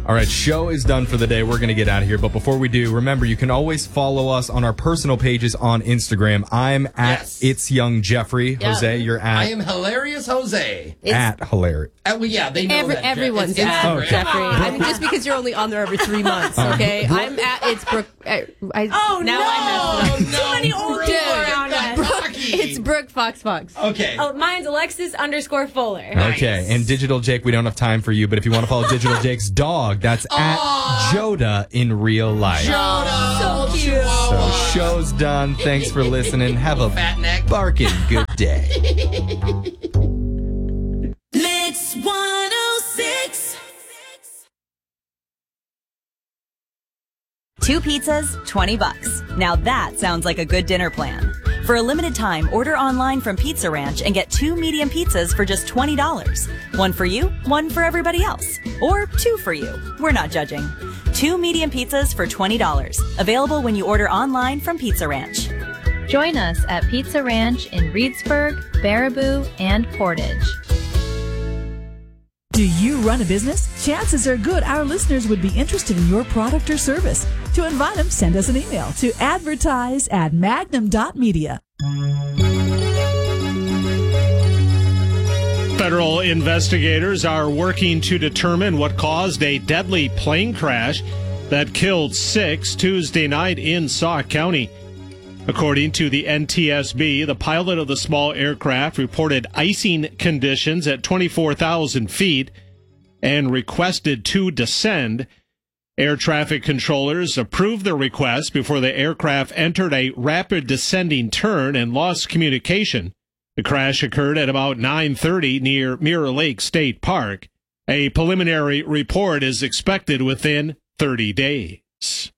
All right, show is done for the day. We're going to get out of here. But before we do, remember, you can always follow us on our personal pages on Instagram. I'm at It's Young Jeffrey. Yeah. Jose, you're at... I am Hilarious Jose. At Hilarious. Well, yeah, they know that. Everyone's at Jeffrey. I mean, just because you're only on there every 3 months, okay? I'm at It's Brooke. I messed it up. Too many old people around us. It's Brooke Fox. Okay. Oh, mine's Alexis_Fuller. Okay, and Digital Jake, we don't have time for you, but if you want to follow Digital Jake's dog, that's at Joda in real life. Joda. So cute. So show's done. Thanks for listening. Have a Fat neck. barking good day. Mix 106. 2 pizzas, $20. Now that sounds like a good dinner plan. For a limited time, order online from Pizza Ranch and get 2 medium pizzas for just $20. One for you, one for everybody else. Or 2 for you. We're not judging. 2 medium pizzas for $20. Available when you order online from Pizza Ranch. Join us at Pizza Ranch in Reedsburg, Baraboo, and Portage. Do you run a business? Chances are good our listeners would be interested in your product or service. To invite them, send us an email to advertise@magnum.media. Federal investigators are working to determine what caused a deadly plane crash that killed 6 Tuesday night in Sauk County. According to the NTSB, the pilot of the small aircraft reported icing conditions at 24,000 feet and requested to descend. Air traffic controllers approved the request before the aircraft entered a rapid descending turn and lost communication. The crash occurred at about 9:30 near Mirror Lake State Park. A preliminary report is expected within 30 days.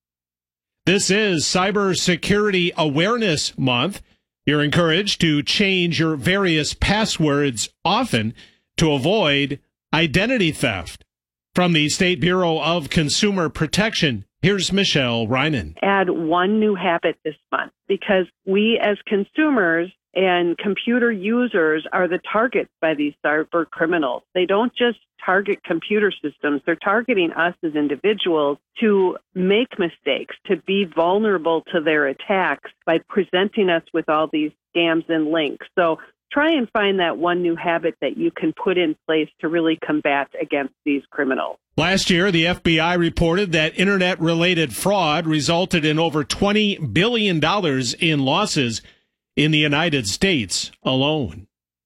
This is Cybersecurity Awareness Month. You're encouraged to change your various passwords often to avoid identity theft. From the State Bureau of Consumer Protection, here's Michelle Reinen. Add one new habit this month because we as consumers and computer users are the targets by these cyber criminals. They don't just target computer systems. They're targeting us as individuals to make mistakes, to be vulnerable to their attacks by presenting us with all these scams and links. So try and find that one new habit that you can put in place to really combat against these criminals. Last year, the FBI reported that internet-related fraud resulted in over $20 billion in losses in the United States alone.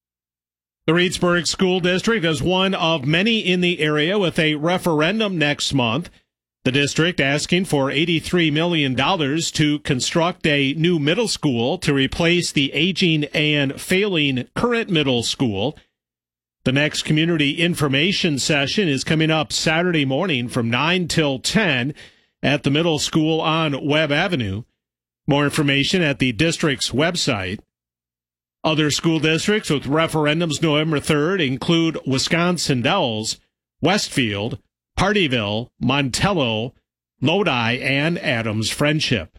The Reedsburg School District is one of many in the area with a referendum next month. The district asking for $83 million to construct a new middle school to replace the aging and failing current middle school. The next community information session is coming up Saturday morning from 9 till 10 at the middle school on Webb Avenue. More information at the district's website. Other school districts with referendums November 3rd include Wisconsin Dells, Westfield, Partyville, Montello, Lodi, and Adams Friendship.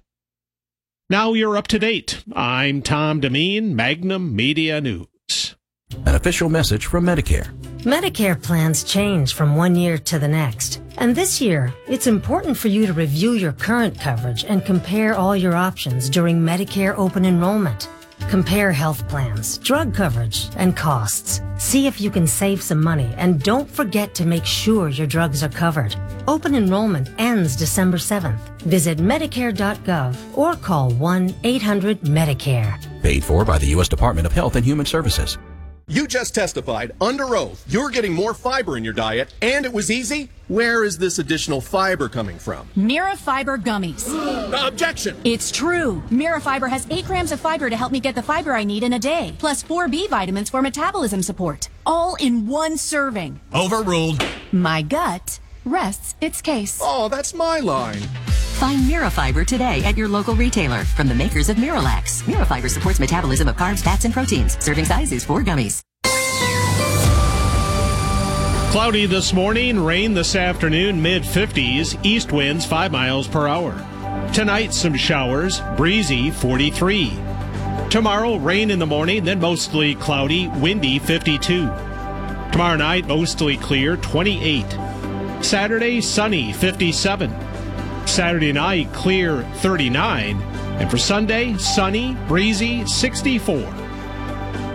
Now you're up to date. I'm Tom Demeen, Magnum Media News. An official message from Medicare. Medicare plans change from one year to the next. And this year, it's important for you to review your current coverage and compare all your options during Medicare open enrollment. Compare health plans, drug coverage, and costs. See if you can save some money, and don't forget to make sure your drugs are covered. Open enrollment ends December 7th. Visit Medicare.gov or call 1-800-MEDICARE. Paid for by the U.S. Department of Health and Human Services. You just testified under oath you're getting more fiber in your diet, and it was easy. Where is this additional fiber coming from? Mirafiber gummies. Objection! It's true. Mirafiber has 8 grams of fiber to help me get the fiber I need in a day, plus 4 B vitamins for metabolism support, all in one serving. Overruled. My gut rests its case. Oh, that's my line. Find Mirafiber today at your local retailer from the makers of Miralax. Mirafiber supports metabolism of carbs, fats, and proteins. Serving size is 4 gummies. Cloudy this morning, rain this afternoon, mid-50s, east winds 5 miles per hour. Tonight, some showers, breezy 43. Tomorrow, rain in the morning, then mostly cloudy, windy 52. Tomorrow night, mostly clear 28. Saturday, sunny, 57. Saturday night, clear, 39. And for Sunday, sunny, breezy, 64.